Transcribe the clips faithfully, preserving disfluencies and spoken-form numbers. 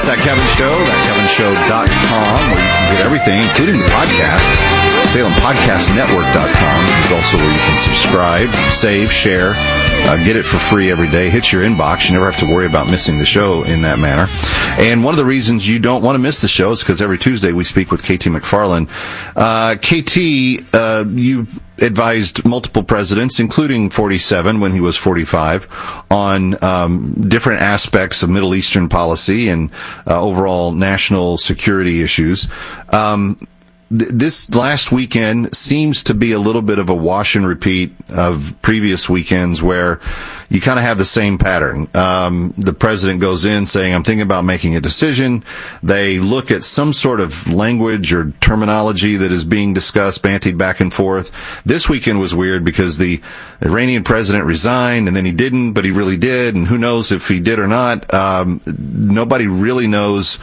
That Kevin Show, that kevin show dot com, where you can get everything, including the podcast. Salem Podcast Network dot com is also where you can subscribe, save, share, uh, get it for free every day. Hits your inbox. You never have to worry about missing the show in that manner. And one of the reasons you don't want to miss the show is because every Tuesday we speak with K T McFarland. Uh, K T, uh, you advised multiple presidents, including forty-seven when he was forty-five, on um, different aspects of Middle Eastern policy and uh, overall national security issues. Um, th- this last weekend seems to be a little bit of a wash and repeat of previous weekends where you kind of have the same pattern. Um, the president goes in saying, I'm thinking about making a decision. They look at some sort of language or terminology that is being discussed, bantied back and forth. This weekend was weird because the Iranian president resigned, and then he didn't, but he really did, and who knows if he did or not. Um, nobody really knows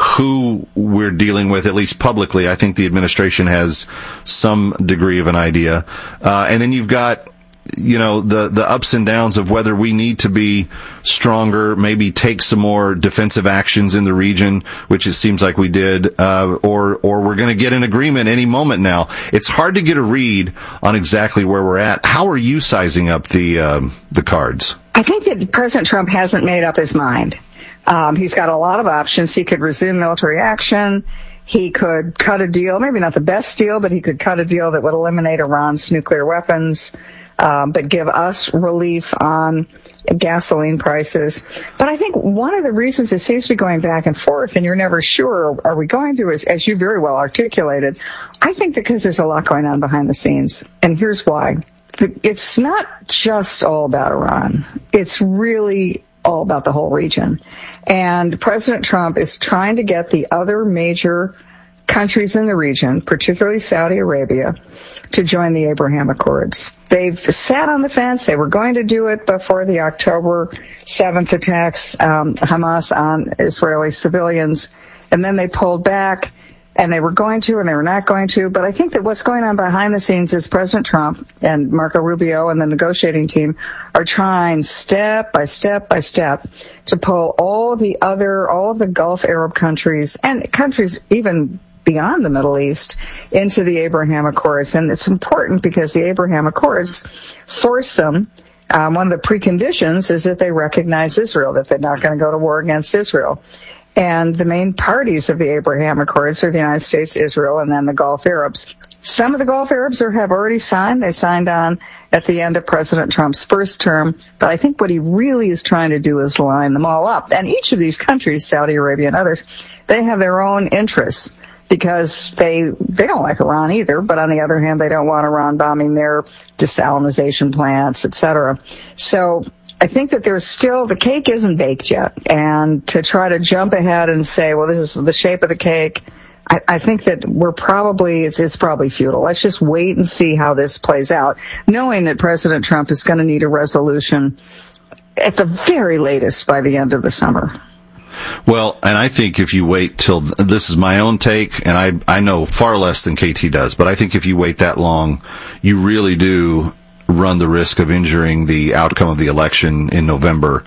who we're dealing with, at least publicly. I think the administration has some degree of an idea. Uh, and then you've got, you know, the, the ups and downs of whether we need to be stronger, maybe take some more defensive actions in the region, which it seems like we did, uh, or, or we're going to get an agreement any moment now. It's hard to get a read on exactly where we're at. How are you sizing up the, um, the cards? I think that President Trump hasn't made up his mind. Um, he's got a lot of options. He could resume military action. He could cut a deal, maybe not the best deal, but he could cut a deal that would eliminate Iran's nuclear weapons. Um, but give us relief on gasoline prices. But I think one of the reasons it seems to be going back and forth, and you're never sure, are we going to, as, as you very well articulated, I think because there's a lot going on behind the scenes. And here's why. It's not just all about Iran. It's really all about the whole region. And President Trump is trying to get the other major countries in the region, particularly Saudi Arabia, to join the Abraham Accords. They've sat on the fence. They were going to do it before the October seventh attacks, um, Hamas on Israeli civilians, and then they pulled back, and they were going to, and they were not going to. But I think that what's going on behind the scenes is President Trump and Marco Rubio and the negotiating team are trying step by step by step to pull all the other, all of the Gulf Arab countries and countries even beyond the Middle East into the Abraham Accords. And it's important because the Abraham Accords force them, um, one of the preconditions is that they recognize Israel, that they're not going to go to war against Israel. And the main parties of the Abraham Accords are the United States, Israel, and then the Gulf Arabs. Some of the Gulf Arabs are, have already signed. They signed on at the end of President Trump's first term. But I think what he really is trying to do is line them all up. And each of these countries, Saudi Arabia and others, they have their own interests, because they they don't like Iran either, but on the other hand, they don't want Iran bombing their desalination plants, et cetera. So I think that there's still, the cake isn't baked yet. And to try to jump ahead and say, well, this is the shape of the cake, I, I think that we're probably, it's, it's probably futile. Let's just wait and see how this plays out, knowing that President Trump is going to need a resolution at the very latest by the end of the summer. Well, and I think if you wait till, this is my own take, and I I know far less than K T does, but I think if you wait that long, you really do run the risk of injuring the outcome of the election in November.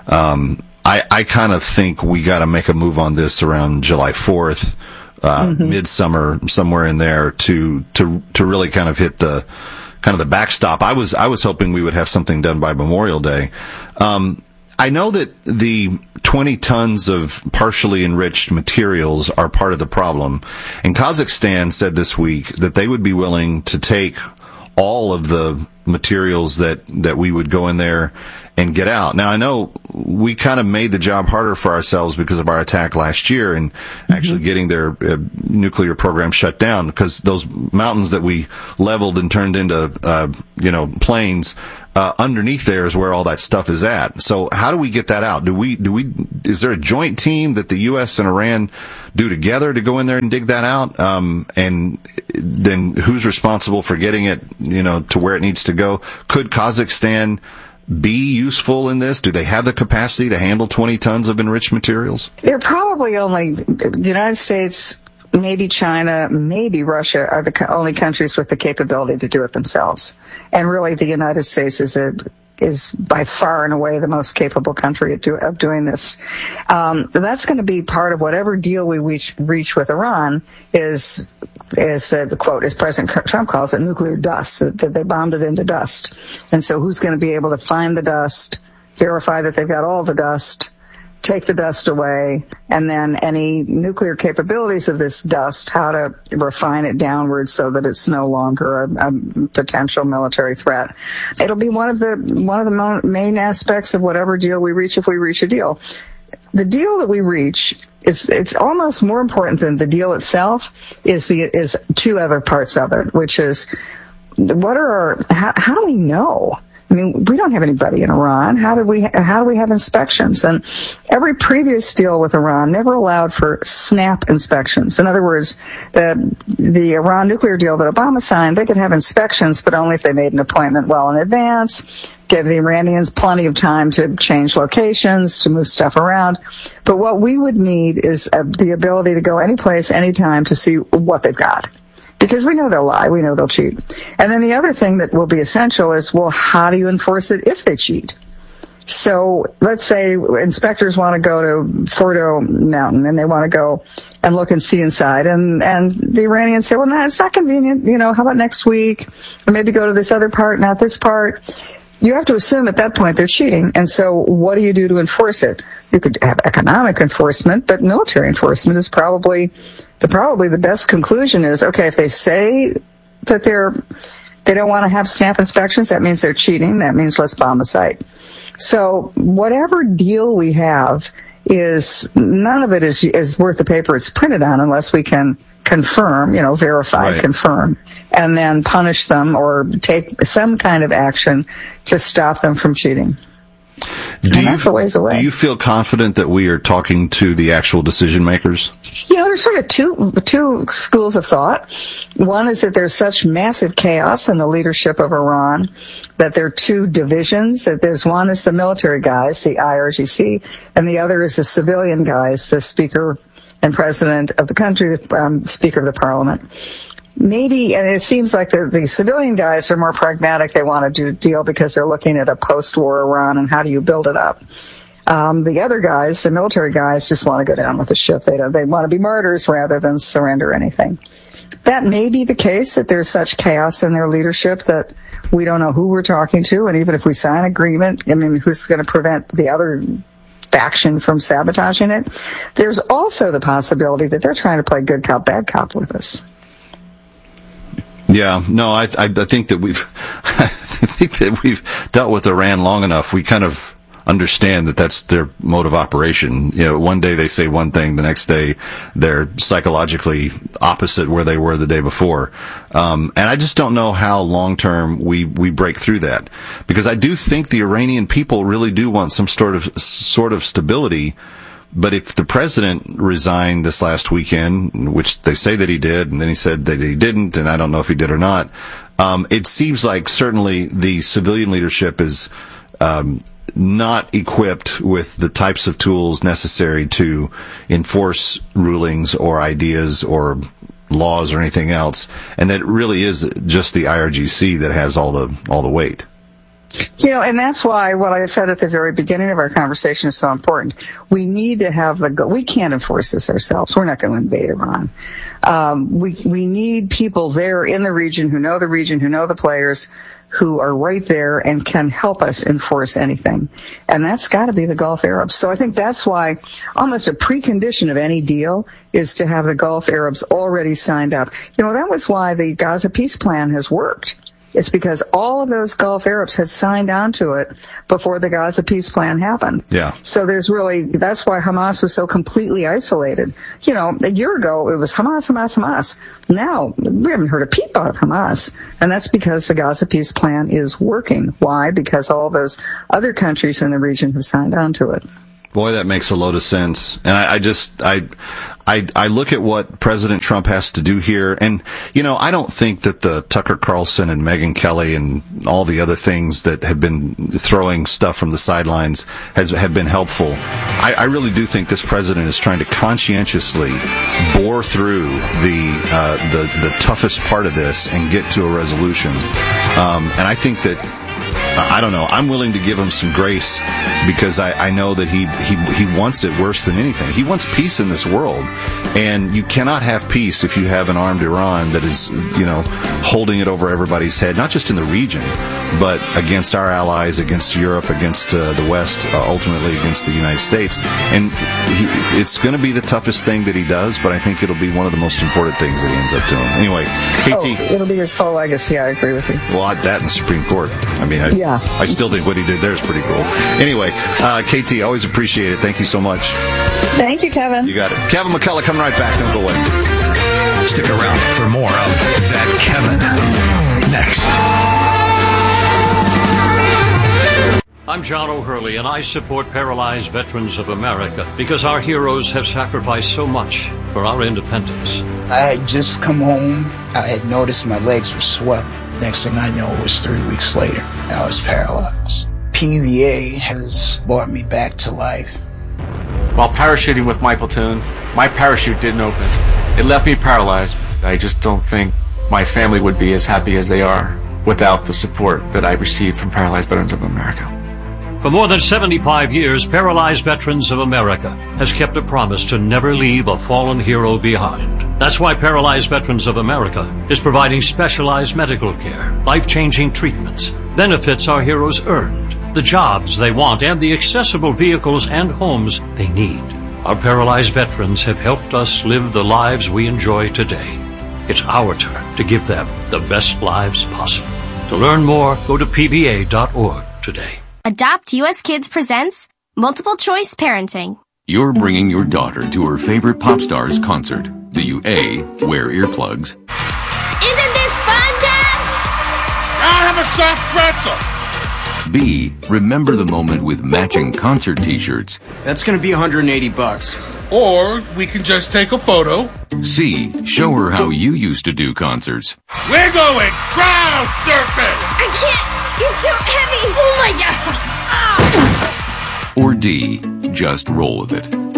Um, I, I kind of think we got to make a move on this around July fourth, uh, mm-hmm. midsummer, somewhere in there, to to to really kind of hit the kind of the backstop. I was I was hoping we would have something done by Memorial Day. Um, I know that the twenty tons of partially enriched materials are part of the problem. And Kazakhstan said this week that they would be willing to take all of the materials that, that we would go in there and get out. Now, I know we kind of made the job harder for ourselves because of our attack last year and actually mm-hmm. getting their uh, nuclear program shut down, because those mountains that we leveled and turned into, uh, you know, plains, uh, underneath there is where all that stuff is at. So how do we get that out? Do we, do we, is there a joint team that the U S and Iran do together to go in there and dig that out? Um, and then who's responsible for getting it, you know, to where it needs to go? Could Kazakhstan be useful in this? Do they have the capacity to handle twenty tons of enriched materials? They're probably only, the United States, maybe China, maybe Russia are the only countries with the capability to do it themselves. And really the United States is a is by far and away the most capable country of, do, of doing this. Um, that's going to be part of whatever deal we reach, reach with Iran is, is uh, the quote, as President Trump calls it, nuclear dust, that they bombed it into dust. And so who's going to be able to find the dust, verify that they've got all the dust, take the dust away, and then any nuclear capabilities of this dust, how to refine it downwards so that it's no longer a, a potential military threat. It'll be one of the one of the main aspects of whatever deal we reach if we reach a deal. The deal that we reach is it's almost more important than the deal itself is the is two other parts of it, which is what are our how, how do we know? I mean, we don't have anybody in Iran. How do we, how do we have inspections? And every previous deal with Iran never allowed for snap inspections. In other words, the, the Iran nuclear deal that Obama signed, they could have inspections, but only if they made an appointment well in advance, gave the Iranians plenty of time to change locations, to move stuff around. But what we would need is uh, the ability to go any place, anytime to see what they've got. Because we know they'll lie, we know they'll cheat. And then the other thing that will be essential is, well, how do you enforce it if they cheat? So let's say inspectors want to go to Fordo Mountain and they want to go and look and see inside. And, and the Iranians say, well, no, it's not convenient. You know, how about next week? Or maybe go to this other part, not this part. You have to assume at that point they're cheating. And so what do you do to enforce it? You could have economic enforcement, but military enforcement is probably the probably the best conclusion is, okay, if they say that they're they don't want to have snap inspections, that means they're cheating. That means let's bomb the site. So whatever deal we have is none of it is is worth the paper it's printed on unless we can confirm, you know, verify, right. confirm, and then punish them or take some kind of action to stop them from cheating. Do and you, that's a ways away. Do you feel confident that we are talking to the actual decision makers? You know, there's sort of two two schools of thought. One is that there's such massive chaos in the leadership of Iran that there are two divisions. That there's one is the military guys, the I R G C, and the other is the civilian guys, the speaker and president of the country, the um, speaker of the parliament. Maybe, and it seems like the, the civilian guys are more pragmatic. They want to do a deal because they're looking at a post-war Iran and how do you build it up. Um, the other guys, the military guys, just want to go down with the ship. They don't, they want to be martyrs rather than surrender anything. That may be the case, that there's such chaos in their leadership that we don't know who we're talking to. And even if we sign an agreement, I mean, who's going to prevent the other faction from sabotaging it? There's also the possibility that they're trying to play good cop, bad cop with us. Yeah, no, I, I, I think that we've, I think that we've dealt with Iran long enough. We kind of understand that that's their mode of operation. You know, one day they say one thing, the next day they're psychologically opposite where they were the day before. Um, and I just don't know how long term we, we break through that, because I do think the Iranian people really do want some sort of, sort of stability. But if the president resigned this last weekend, which they say that he did, and then he said that he didn't, and I don't know if he did or not, um, it seems like certainly the civilian leadership is um, not equipped with the types of tools necessary to enforce rulings or ideas or laws or anything else, and that it really is just the I R G C that has all the all the weight. You know, and that's why what I said at the very beginning of our conversation is so important. We need to have the go- we can't enforce this ourselves. We're not going to invade Iran. Um, we we need people there in the region who know the region, who know the players, who are right there and can help us enforce anything. And that's got to be the Gulf Arabs. So I think that's why almost a precondition of any deal is to have the Gulf Arabs already signed up. You know, that was why the Gaza peace plan has worked. It's because all of those Gulf Arabs had signed on to it before the Gaza peace plan happened. Yeah. So there's really, that's why Hamas was so completely isolated. You know, a year ago it was Hamas, Hamas, Hamas. Now we haven't heard a peep out of Hamas. And that's because the Gaza peace plan is working. Why? Because all those other countries in the region have signed on to it. Boy, that makes a load of sense. And I, I just, I, I, I look at what President Trump has to do here. And, you know, I don't think that the Tucker Carlson and Megyn Kelly and all the other things that have been throwing stuff from the sidelines has, have been helpful. I, I really do think this president is trying to conscientiously bore through the, uh, the, the toughest part of this and get to a resolution. Um, and I think that uh, I don't know. I'm willing to give him some grace because I, I know that he, he he wants it worse than anything. He wants peace in this world, and you cannot have peace if you have an armed Iran that is, you know, holding it over everybody's head, not just in the region, but against our allies, against Europe, against uh, the West, uh, ultimately against the United States. And he, it's going to be the toughest thing that he does, but I think it'll be one of the most important things that he ends up doing. Anyway, K T. Oh, it'll be his whole legacy. I agree with you. Well, I, that in the Supreme Court. I mean, I, yeah. I still think what he did there is pretty cool. Anyway, uh, K T, always appreciate it. Thank you so much. Thank you, Kevin. You got it. Kevin McCullough coming right back. Don't go away. Stick around for more of That Kevin next. I'm John O'Hurley, and I support Paralyzed Veterans of America because our heroes have sacrificed so much for our independence. I had just come home. I had noticed my legs were swelling. Next thing I know, it was three weeks later. I was paralyzed. P V A has brought me back to life. While parachuting with my platoon, my parachute didn't open. It left me paralyzed. I just don't think my family would be as happy as they are without the support that I received from Paralyzed Veterans of America. For more than seventy-five years, Paralyzed Veterans of America has kept a promise to never leave a fallen hero behind. That's why Paralyzed Veterans of America is providing specialized medical care, life-changing treatments, benefits our heroes earned, the jobs they want, and the accessible vehicles and homes they need. Our paralyzed veterans have helped us live the lives we enjoy today. It's our turn to give them the best lives possible. To learn more, go to P V A dot org today. Adopt U S Kids presents Multiple Choice Parenting. You're bringing your daughter to her favorite pop star's concert. Do you A, wear earplugs? Isn't this fun, Dad? I'll have a soft pretzel. B, remember the moment with matching concert t-shirts. That's going to be one hundred eighty bucks. Or we can just take a photo. C, show her how you used to do concerts. We're going crowd surfing. I can't. It's too heavy. Oh my God. Ah. Or D, just roll with it. Woo!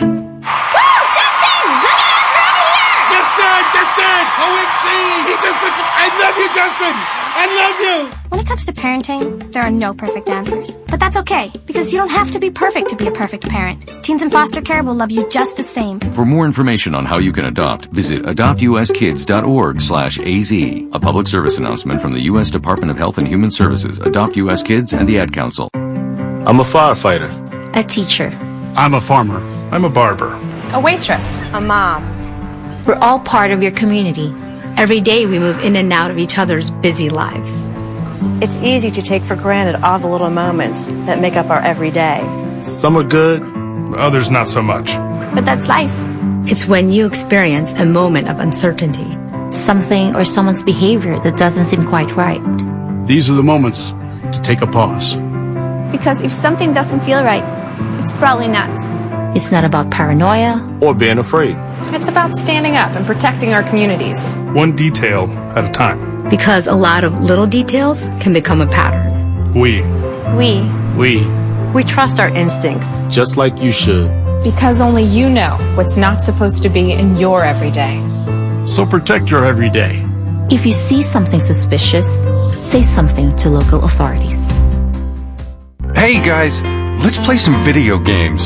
Justin! Look at us! We're over here! Justin! Justin! O M G! He just looked... I love you, Justin! I love you! When it comes to parenting, there are no perfect answers. But that's okay, because you don't have to be perfect to be a perfect parent. Teens in foster care will love you just the same. For more information on how you can adopt, visit adopt u s kids dot org slash A Z. A public service announcement from the U S Department of Health and Human Services, Adopt U S Kids, and the Ad Council. I'm a firefighter. A teacher. I'm a farmer. I'm a barber. A waitress. A mom. We're all part of your community. Every day we move in and out of each other's busy lives. It's easy to take for granted all the little moments that make up our everyday. Some are good, others not so much. But that's life. It's when you experience a moment of uncertainty. Something or someone's behavior that doesn't seem quite right. These are the moments to take a pause. Because if something doesn't feel right, it's probably not. It's not about paranoia or being afraid. It's about standing up and protecting our communities. One detail at a time. Because a lot of little details can become a pattern. We. We. We. We trust our instincts. Just like you should. Because only you know what's not supposed to be in your everyday. So protect your everyday. If you see something suspicious, say something to local authorities. Hey guys, let's play some video games.